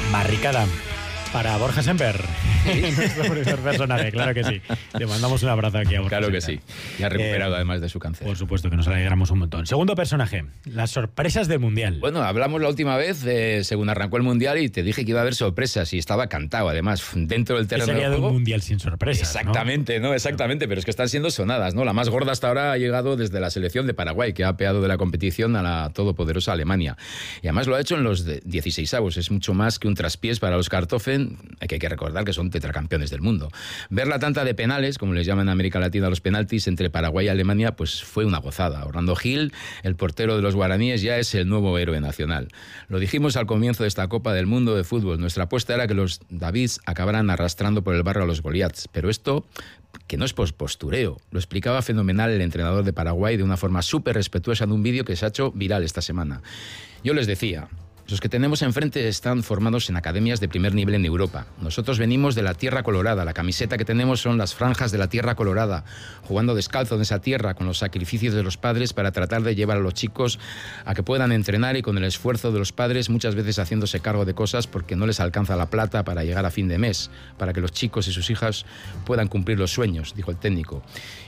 Barricada para Borja Semper, nuestro primer personaje, claro que sí. Le mandamos un abrazo aquí a Borja Claro que Semper. sí, y ha recuperado además de su cáncer. Por supuesto que nos alegramos un montón. Segundo personaje, las sorpresas del Mundial. Bueno, hablamos la última vez, según arrancó el Mundial, y te dije que iba a haber sorpresas, y estaba cantado, además, dentro del terreno sería del de un juego. Mundial sin sorpresas, Exactamente, ¿no? Exactamente, pero es que están siendo sonadas, ¿no? La más gorda hasta ahora ha llegado desde la selección de Paraguay, que ha apeado de la competición a la todopoderosa Alemania. Y además lo ha hecho en los 16avos, es mucho más que un traspiés para los Kartoffen, que hay que recordar que son tetracampeones del mundo. Ver la tanda de penales, como les llaman en América Latina los penaltis, entre Paraguay y Alemania, pues fue una gozada. Orlando Gil, el portero de los guaraníes, ya es el nuevo héroe nacional. Lo dijimos al comienzo de esta Copa del Mundo de fútbol. Nuestra apuesta era que los Davids acabaran arrastrando por el barro a los Goliaths, pero esto, que no es postureo, lo explicaba fenomenal el entrenador de Paraguay de una forma súper respetuosa en un vídeo que se ha hecho viral esta semana. Yo les decía: los que tenemos enfrente están formados en academias de primer nivel en Europa. Nosotros venimos de la Tierra Colorada. La camiseta que tenemos son las franjas de la Tierra Colorada, jugando descalzo en esa tierra con los sacrificios de los padres para tratar de llevar a los chicos a que puedan entrenar, y con el esfuerzo de los padres muchas veces haciéndose cargo de cosas porque no les alcanza la plata para llegar a fin de mes, para que los chicos y sus hijas puedan cumplir los sueños, dijo el técnico.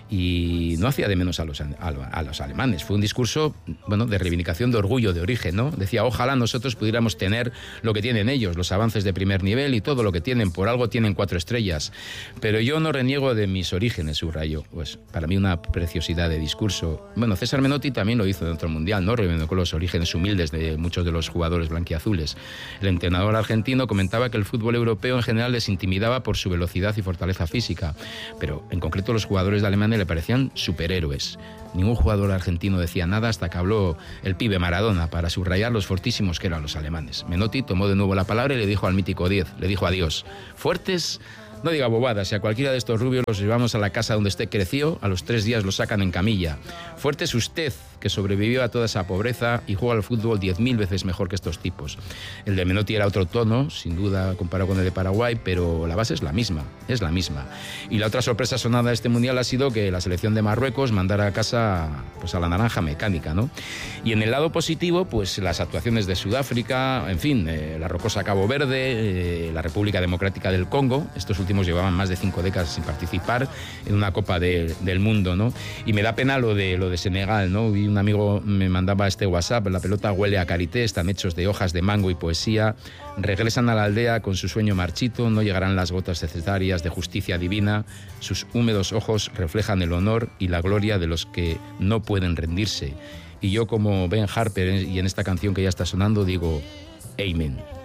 Y no hacía de menos a los alemanes. Fue un discurso, bueno, de reivindicación, de orgullo, de origen, ¿no? Decía: ojalá nosotros pudiéramos tener lo que tienen ellos, los avances de primer nivel y todo lo que tienen. Por algo tienen 4 estrellas. Pero yo no reniego de mis orígenes, subrayó. Pues para mí una preciosidad de discurso. Bueno, César Menotti también lo hizo en otro mundial, ¿no? Reivindicó los orígenes humildes de muchos de los jugadores blanquiazules. El entrenador argentino comentaba que el fútbol europeo en general les intimidaba por su velocidad y fortaleza física, pero en concreto los jugadores de Alemania le parecían superhéroes. Ningún jugador argentino decía nada hasta que habló el pibe Maradona para subrayar los fortísimos que eran los alemanes. Menotti tomó de nuevo la palabra y le dijo al mítico 10, le dijo adiós: fuertes, no diga bobadas, si a cualquiera de estos rubios los llevamos a la casa donde usted creció, a los 3 días lo sacan en camilla. Fuerte es usted, que sobrevivió a toda esa pobreza y juega al fútbol 10.000 veces mejor que estos tipos. El de Menotti era otro tono, sin duda comparado con el de Paraguay, pero la base es la misma, es la misma. Y la otra sorpresa sonada de este Mundial ha sido que la selección de Marruecos mandara a casa, pues, a la naranja mecánica, ¿no? Y en el lado positivo, pues las actuaciones de Sudáfrica, en fin, la rocosa Cabo Verde, la República Democrática del Congo. Estos últimos llevaban más de 5 décadas sin participar en una Copa del Mundo, ¿no? Y me da pena lo de Senegal, ¿no? Un amigo me mandaba este WhatsApp: la pelota huele a karité, están hechos de hojas de mango y poesía, regresan a la aldea con su sueño marchito, no llegarán las gotas necesarias de justicia divina, sus húmedos ojos reflejan el honor y la gloria de los que no pueden rendirse. Y yo, como Ben Harper, y en esta canción que ya está sonando, digo: Amen.